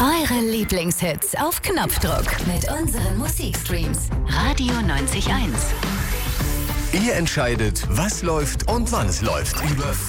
Eure Lieblingshits auf Knopfdruck mit unseren Musikstreams. Radio 90.1. Ihr entscheidet, was läuft und wann es läuft. Über